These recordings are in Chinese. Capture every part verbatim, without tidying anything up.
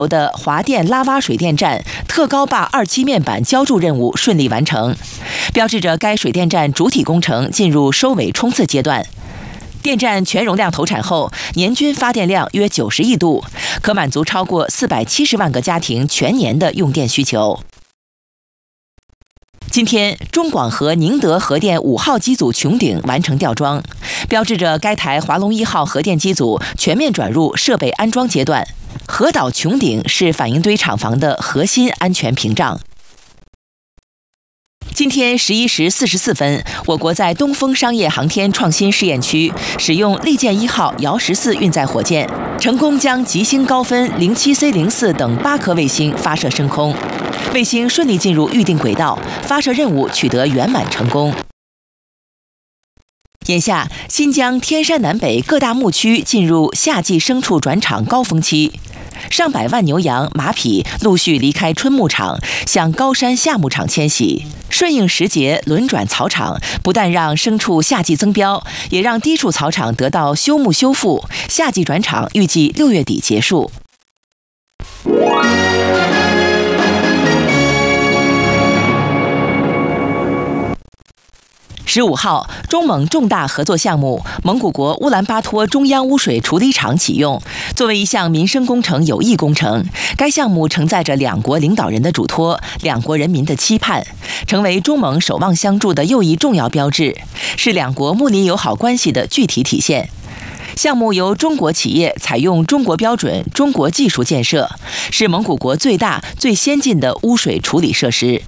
的华电拉洼水电站特高坝二期面板浇筑任务顺利完成，标志着该水电站主体工程进入收尾冲刺阶段。电站全容量投产后，年均发电量约九十亿度，可满足超过四百七十万个家庭全年的用电需求。今天，中广核宁德核电五号机组穹顶完成吊装，标志着该台华龙一号核电机组全面转入设备安装阶段。核岛穹顶是反应堆厂房的核心安全屏障。今天十一时四十四分，我国在东风商业航天创新试验区使用利剑一号遥十四运载火箭，成功将极星高分零七 C 零四等八颗卫星发射升空，卫星顺利进入预定轨道，发射任务取得圆满成功。眼下，新疆天山南北各大牧区进入夏季牲畜转场高峰期。上百万牛羊、马匹陆续离开春牧场，向高山夏牧场迁徙，顺应时节轮转草场，不但让牲畜夏季增膘，也让低处草场得到休牧修复。夏季转场预计六月底结束。十五号，中蒙重大合作项目蒙古国乌兰巴托中央污水处理厂启用。作为一项民生工程有益工程，该项目承载着两国领导人的嘱托、两国人民的期盼，成为中蒙守望相助的又一重要标志，是两国睦邻友好关系的具体体现。项目由中国企业采用中国标准、中国技术建设，是蒙古国最大、最先进的污水处理设施。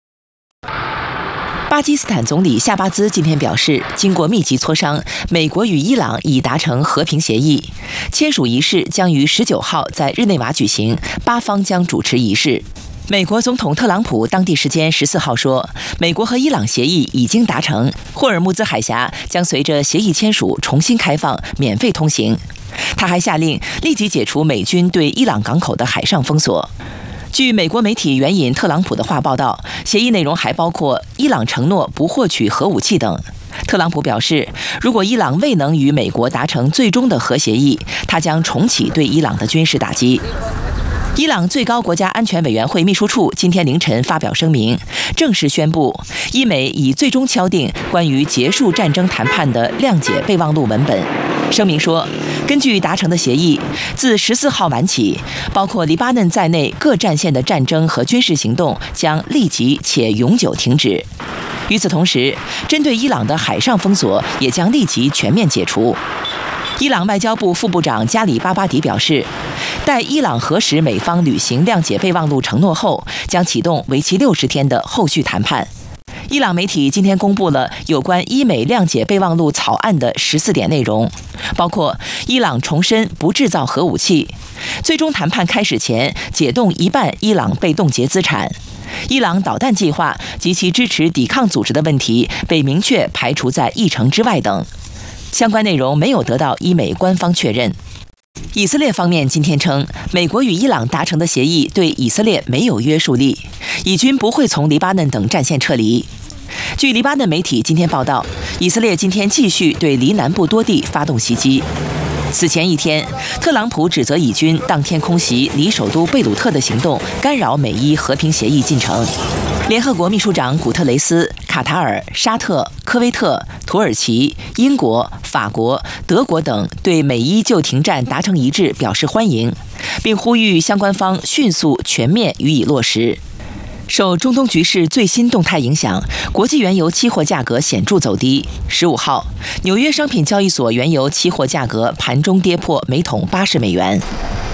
巴基斯坦总理夏巴兹今天表示，经过密集磋商，美国与伊朗已达成和平协议，签署仪式将于十九号在日内瓦举行，巴方将主持仪式。美国总统特朗普当地时间十四号说，美国和伊朗协议已经达成，霍尔木兹海峡将随着协议签署重新开放，免费通行。他还下令立即解除美军对伊朗港口的海上封锁。据美国媒体援引特朗普的话报道，协议内容还包括伊朗承诺不获取核武器等。特朗普表示，如果伊朗未能与美国达成最终的核协议，他将重启对伊朗的军事打击。伊朗最高国家安全委员会秘书处今天凌晨发表声明，正式宣布伊美已最终敲定关于结束战争谈判的谅解备忘录文本。声明说，根据达成的协议，自十四号晚起，包括黎巴嫩在内各战线的战争和军事行动将立即且永久停止。与此同时，针对伊朗的海上封锁也将立即全面解除。伊朗外交部副部长加里巴巴迪表示，待伊朗核实美方履行谅解备忘录承诺后，将启动为期六十天的后续谈判。伊朗媒体今天公布了有关伊美谅解备忘录草案的十四点内容，包括伊朗重申不制造核武器，最终谈判开始前解冻一半伊朗被冻结资产，伊朗导弹计划及其支持抵抗组织的问题被明确排除在议程之外等。相关内容没有得到伊美官方确认。以色列方面今天称，美国与伊朗达成的协议对以色列没有约束力，以军不会从黎巴嫩等战线撤离。据黎巴嫩媒体今天报道，以色列今天继续对黎南部多地发动袭击。此前一天，特朗普指责以军当天空袭离首都贝鲁特的行动干扰美伊和平协议进程。联合国秘书长古特雷斯、卡塔尔、沙特、科威特、土耳其、英国、法国、德国等对美伊就停战达成一致表示欢迎，并呼吁相关方迅速全面予以落实。受中东局势最新动态影响，国际原油期货价格显著走低。十五号，纽约商品交易所原油期货价格盘中跌破每桶八十美元。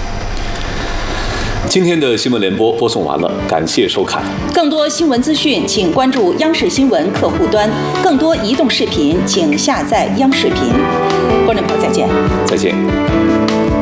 今天的新闻联播播送完了，感谢收看。 更多新闻资讯，请关注央视新闻客户端；更多移动视频，请下载央视频。观众朋友，再见。 再见。